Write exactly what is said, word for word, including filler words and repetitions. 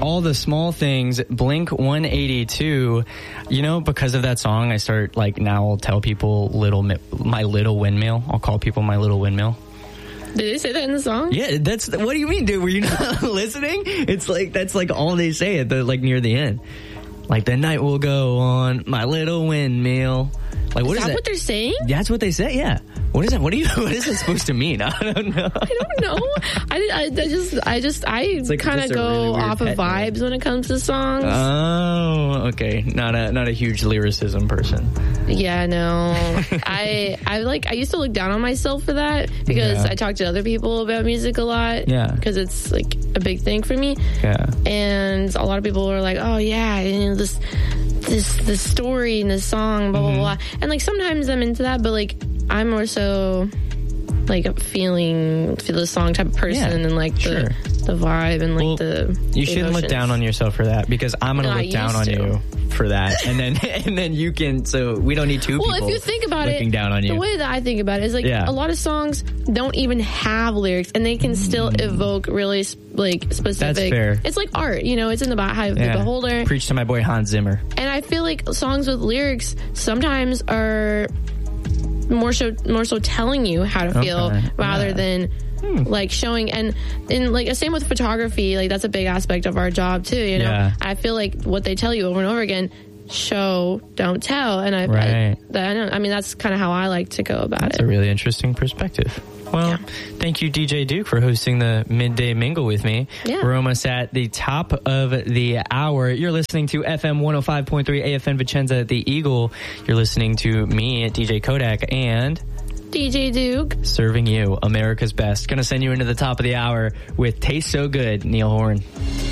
All the Small Things, Blink one eighty-two. You know, because of that song, I start, like, now I'll tell people little my little windmill. I'll call people my little windmill. Did they say that in the song? Yeah, that's, what do you mean, dude? Were you not listening? It's like, that's like all they say at the, like, near the end. Like, the night will go on, my little windmill. Like, what is, is that, that? what they're saying? That's what they say, yeah. What is that? What do you, what is it supposed to mean? I don't know. I don't know. I, I, I just, I just, I like kind of go really off of vibes name. when it comes to songs. Oh, okay. Not a, not a huge lyricism person. Yeah, no. I, I like, I used to look down on myself for that because yeah. I talk to other people about music a lot. Yeah. Because it's like a big thing for me. Yeah. And a lot of people were like, oh yeah, you know, this, this, this story and this song, blah, blah, mm-hmm. blah. And like sometimes I'm into that, but like, I'm more so like a feeling feel the song type of person yeah, and like the sure. the vibe and like well, the you shouldn't emotions. look down on yourself for that because I'm gonna no, look down on to. you for that and then and then you can so we don't need two well, people if you think about looking it down on you. The way that I think about it is like yeah. a lot of songs don't even have lyrics and they can still mm. evoke really like specific. That's fair. It's like art, you know, it's in the eye of yeah. the beholder. Preach to my boy Hans Zimmer. And I feel like songs with lyrics sometimes are more so more so telling you how to feel okay. rather yeah. than hmm. like showing and and like same with photography, like that's a big aspect of our job too, you know. Yeah. I feel like what they tell you over and over again, show, don't tell, and I, right. I, I don't I mean that's kind of how I like to go about that's it. That's a really interesting perspective. Well, yeah. thank you, D J Duke, for hosting the Midday Mingle with me. Yeah. We're almost at the top of the hour. You're listening to F M one oh five point three A F N Vicenza at the Eagle. You're listening to me, D J Kodak, and D J Duke. Serving you America's best. Gonna send you into the top of the hour with Taste So Good, Neil Horan.